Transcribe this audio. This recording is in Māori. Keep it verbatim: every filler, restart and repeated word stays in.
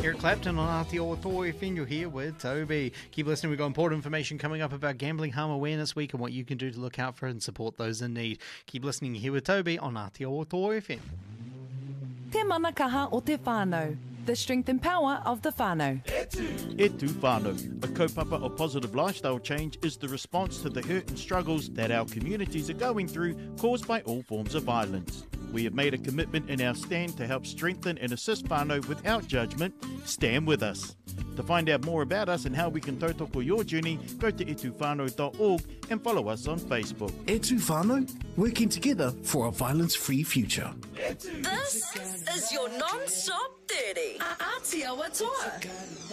Eric Clapton on Aotearoa F M. You're here with Toby. Keep listening. We've got important information coming up about Gambling Harm Awareness Week and what you can do to look out for and support those in need. Keep listening. Here with Toby on Aotearoa F M. Te manakaha o te whānau. The strength and power of the whānau. E tu whānau. A kaupapa of positive lifestyle change is the response to the hurt and struggles that our communities are going through caused by all forms of violence. We have made a commitment in our stand to help strengthen and assist whānau without judgment. Stand with us. To find out more about us and how we can tautoko your journey, go to e tu whānau dot org and follow us on Facebook. E tu whānau, working together for a violence-free future. This is your non-stop thirty. Aotearoa Toa.